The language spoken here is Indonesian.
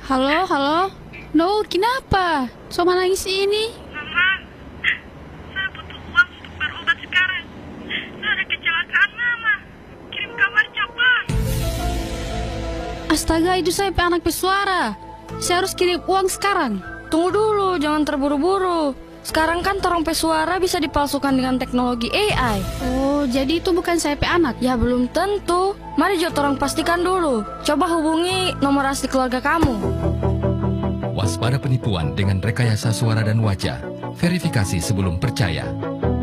Halo, halo. No, kenapa? Soma nangis ini? Mama, saya butuh uang untuk berobat sekarang. Saya ada kecelakaan, Mama. Kirim kabar cepat. Astaga, itu saya anak pesuara. Saya harus kirim uang sekarang. Tunggu dulu, jangan terburu-buru. Sekarang kan torong pesuara bisa dipalsukan dengan teknologi AI. Oh, jadi itu bukan saya anak? Ya belum tentu. Mari Jo torong pastikan dulu. Coba hubungi nomor asli keluarga kamu. Waspada penipuan dengan rekayasa suara dan wajah. Verifikasi sebelum percaya.